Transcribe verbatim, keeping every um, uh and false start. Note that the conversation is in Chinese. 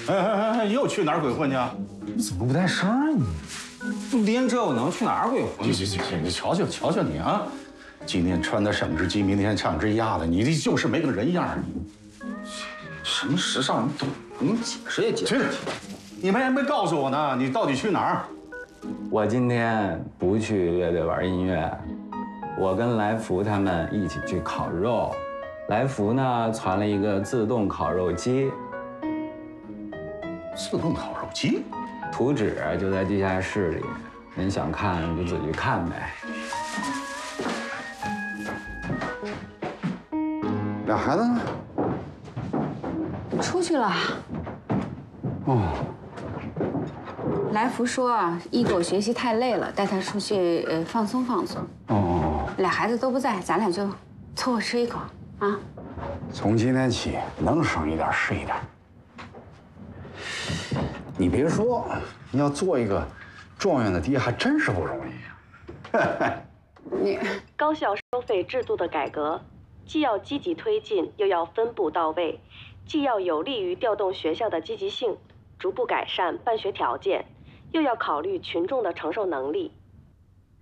哎哎哎，又去哪儿鬼混去？ 你怎么不带声啊你？ 连这我能去哪儿鬼混？ 行行行，你瞧瞧瞧瞧你啊！今天穿的省只鸡，明天唱只鸭的，你这就是没个人样儿。你什么时尚，你懂？你解释也解释。 去，你们还没告诉我呢，你到底去哪儿？ 我今天不去乐队玩音乐，我跟来福他们一起去烤肉。来福呢传了一个自动烤肉机， 自动烤肉机， 图纸就在地下室里，人想看就自己去看呗。 俩孩子呢？ 出去了。 哦。 来福说啊，一狗学习太累了，带他出去呃放松放松。 哦。 俩孩子都不在，咱俩就凑合吃一口啊。 从今天起，能省一点是一点。你别说，要做一个状元的爹，还真是不容易啊。 你高校收费制度的改革，既要积极推进，又要分步到位，既要有利于调动学校的积极性，逐步改善办学条件，又要考虑群众的承受能力。